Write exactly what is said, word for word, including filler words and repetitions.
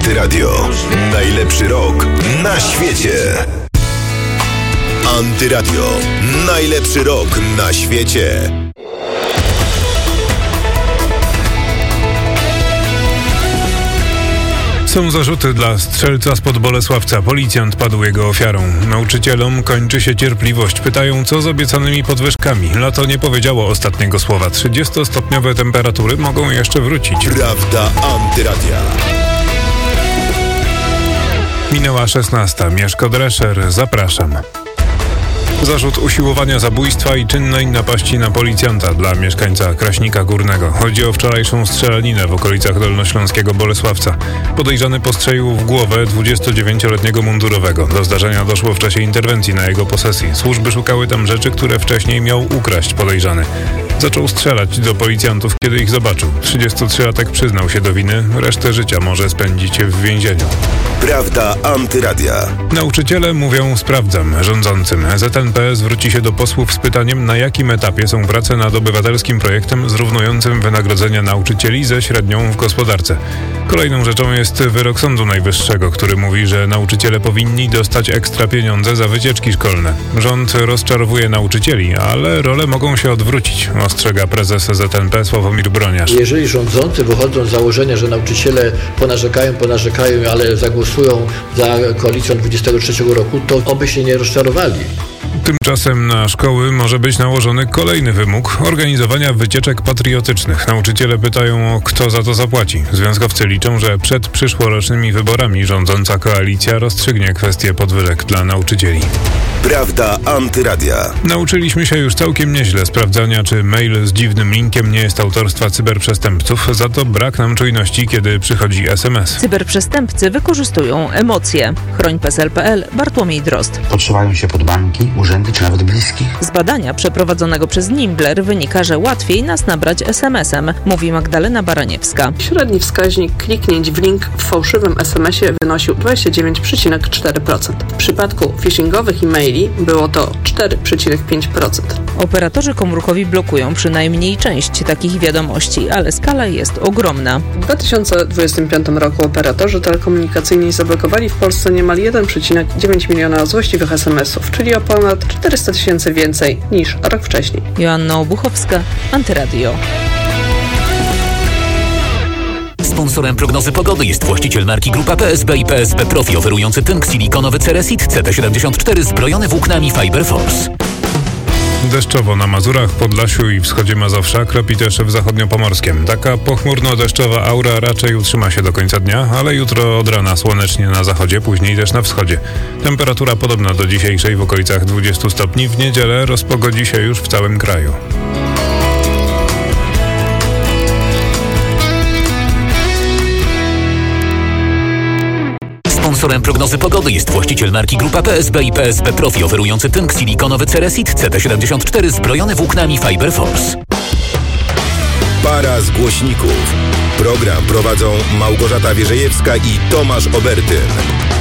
Antyradio. Najlepszy rok na świecie. Antyradio. Najlepszy rok na świecie. Są zarzuty dla strzelca spod Bolesławca. Policjant padł jego ofiarą. Nauczycielom kończy się cierpliwość. Pytają, co z obiecanymi podwyżkami. Lato nie powiedziało ostatniego słowa. trzydziestostopniowe temperatury mogą jeszcze wrócić. Prawda Antyradia. Minęła szesnasta. Mieszko Drescher. Zapraszam. Zarzut usiłowania zabójstwa i czynnej napaści na policjanta dla mieszkańca Kraśnika Górnego. Chodzi o wczorajszą strzelaninę w okolicach dolnośląskiego Bolesławca. Podejrzany postrzelił w głowę dwudziestodziewięcioletniego mundurowego. Do zdarzenia doszło w czasie interwencji na jego posesji. Służby szukały tam rzeczy, które wcześniej miał ukraść podejrzany. Zaczął strzelać do policjantów, kiedy ich zobaczył. trzydziestotrzylatek przyznał się do winy. Resztę życia może spędzić w więzieniu. Prawda Antyradia. Nauczyciele mówią sprawdzam rządzącym. Z N P zwróci się do posłów z pytaniem, na jakim etapie są prace nad obywatelskim projektem zrównującym wynagrodzenia nauczycieli ze średnią w gospodarce. Kolejną rzeczą jest wyrok Sądu Najwyższego, który mówi, że nauczyciele powinni dostać ekstra pieniądze za wycieczki szkolne. Rząd rozczarowuje nauczycieli, ale role mogą się odwrócić, ostrzega prezes Z N P Sławomir Broniarz. Jeżeli rządzący wychodzą z założenia, że nauczyciele ponarzekają, ponarzekają, ale zagłosują za koalicją dwudziestego trzeciego roku, to oby się nie rozczarowali. Tymczasem na szkoły może być nałożony kolejny wymóg organizowania wycieczek patriotycznych. Nauczyciele pytają, kto za to zapłaci. Związkowcy liczą, że przed przyszłorocznymi wyborami rządząca koalicja rozstrzygnie kwestię podwyżek dla nauczycieli. Prawda Antyradia. Nauczyliśmy się już całkiem nieźle sprawdzania, czy mail z dziwnym linkiem nie jest autorstwa cyberprzestępców. Za to brak nam czujności, kiedy przychodzi S M S. Cyberprzestępcy wykorzystują emocje. Chroń P E S L kropka P L, Bartłomiej Drozd. Podszywają się pod banki, urzędy czy nawet bliskich. Z badania przeprowadzonego przez Nimbler wynika, że łatwiej nas nabrać S M S em, mówi Magdalena Baraniewska. Średni wskaźnik kliknięć w link w fałszywym S M esie wynosił dwadzieścia dziewięć przecinek cztery procent. W przypadku phishingowych e-maili było to cztery przecinek pięć procent. Operatorzy komórkowi blokują przynajmniej część takich wiadomości, ale skala jest ogromna. W dwa tysiące dwudziestym piątym roku operatorzy telekomunikacyjni zablokowali w Polsce niemal jeden przecinek dziewięć miliona złośliwych S M esów, czyli o ponad czterysta tysięcy więcej niż rok wcześniej. Joanna Obuchowska, Antyradio. Sponsorem prognozy pogody jest właściciel marki Grupa P S B i P S B Profi, oferujący tynk silikonowy Ceresit C T siedemdziesiąt cztery zbrojony włóknami Fiber Force. Deszczowo na Mazurach, Podlasiu i wschodzie Mazowsza, kropi też w zachodniopomorskiem. Taka pochmurno-deszczowa aura raczej utrzyma się do końca dnia, ale jutro od rana słonecznie na zachodzie, później też na wschodzie. Temperatura podobna do dzisiejszej w okolicach dwudziestu stopni. W niedzielę rozpogodzi się już w całym kraju. Sponsorem prognozy pogody jest właściciel marki Grupa P S B i P S B Profi, oferujący tynk silikonowy Ceresit C T siedemdziesiąt cztery zbrojony włóknami Fiber Force. Para z głośników. Program prowadzą Małgorzata Wierzejewska i Tomasz Obertyn.